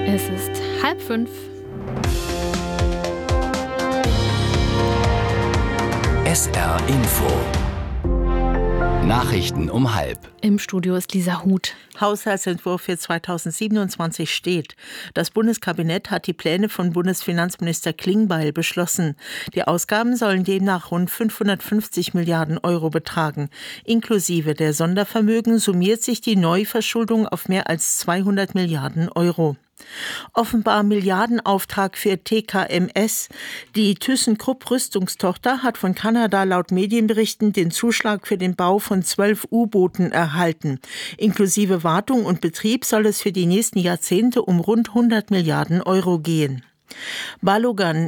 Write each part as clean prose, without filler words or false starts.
Es ist 4:30. SR Info. Nachrichten um 12:30. Im Studio ist Lisa Huth. Haushaltsentwurf für 2027 steht. Das Bundeskabinett hat die Pläne von Bundesfinanzminister Klingbeil beschlossen. Die Ausgaben sollen demnach rund 550 Milliarden Euro betragen. Inklusive der Sondervermögen summiert sich die Neuverschuldung auf mehr als 200 Milliarden Euro. Offenbar Milliardenauftrag für TKMS. Die ThyssenKrupp Rüstungstochter hat von Kanada laut Medienberichten den Zuschlag für den Bau von 12 U-Booten erhalten. Inklusive Wartung und Betrieb soll es für die nächsten Jahrzehnte um rund 100 Milliarden Euro gehen. Balogun.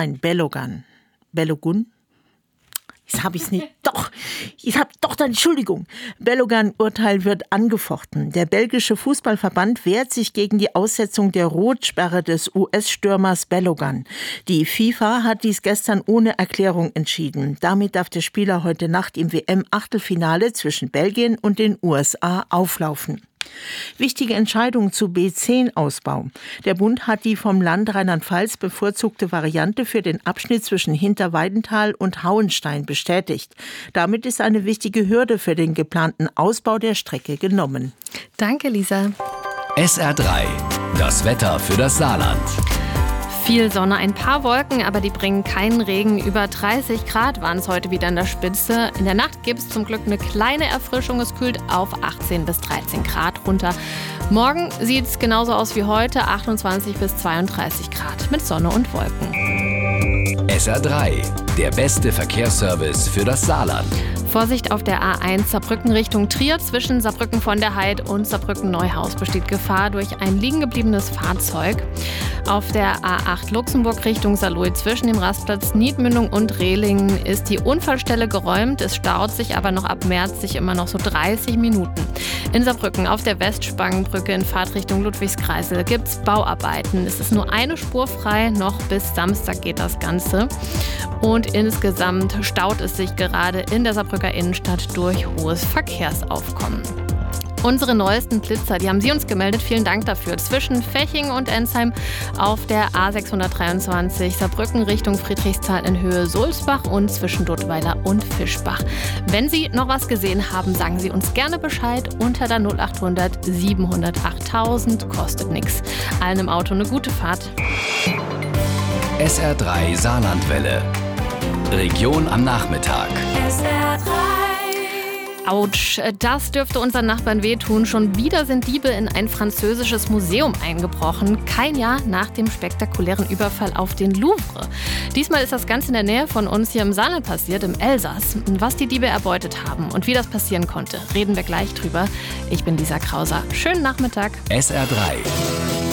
Entschuldigung. Balogun-Urteil wird angefochten. Der belgische Fußballverband wehrt sich gegen die Aussetzung der Rotsperre des US-Stürmers Balogun. Die FIFA hat dies gestern ohne Erklärung entschieden. Damit darf der Spieler heute Nacht im WM-Achtelfinale zwischen Belgien und den USA auflaufen. Wichtige Entscheidung zu B10-Ausbau. Der Bund hat die vom Land Rheinland-Pfalz bevorzugte Variante für den Abschnitt zwischen Hinterweidenthal und Hauenstein bestätigt. Damit ist eine wichtige Hürde für den geplanten Ausbau der Strecke genommen. Danke, Lisa. SR3. Das Wetter für das Saarland. Viel Sonne, ein paar Wolken, aber die bringen keinen Regen. Über 30 Grad waren es heute wieder in der Spitze. In der Nacht gibt es zum Glück eine kleine Erfrischung. Es kühlt auf 18 bis 13 Grad runter. Morgen sieht es genauso aus wie heute, 28 bis 32 Grad mit Sonne und Wolken. SR3. Der beste Verkehrsservice für das Saarland. Vorsicht auf der A1 Saarbrücken Richtung Trier. Zwischen Saarbrücken von der Heid und Saarbrücken Neuhaus besteht Gefahr durch ein liegengebliebenes Fahrzeug. Auf der A8 Luxemburg Richtung Saarlouis zwischen dem Rastplatz Niedmündung und Rehlingen ist die Unfallstelle geräumt. Es staut sich aber noch ab März sich immer noch so 30 Minuten. In Saarbrücken auf der Westspangenbrücke in Fahrtrichtung Ludwigskreisel gibt es Bauarbeiten. Es ist nur eine Spur frei, noch bis Samstag geht das Ganze. Und insgesamt staut es sich gerade in der Saarbrücker Innenstadt durch hohes Verkehrsaufkommen. Unsere neuesten Blitzer, die haben Sie uns gemeldet. Vielen Dank dafür. Zwischen Feching und Ensheim auf der A623 Saarbrücken Richtung Friedrichsthal in Höhe Sulzbach und zwischen Duttweiler und Fischbach. Wenn Sie noch was gesehen haben, sagen Sie uns gerne Bescheid unter der 0800 700 8000. Kostet nichts. Allen im Auto eine gute Fahrt. SR3 Saarlandwelle. Region am Nachmittag. SR3. Autsch, das dürfte unseren Nachbarn wehtun. Schon wieder sind Diebe in ein französisches Museum eingebrochen. Kein Jahr nach dem spektakulären Überfall auf den Louvre. Diesmal ist das ganz in der Nähe von uns hier im Saarland passiert, im Elsass. Was die Diebe erbeutet haben und wie das passieren konnte, reden wir gleich drüber. Ich bin Lisa Krauser. Schönen Nachmittag. SR3.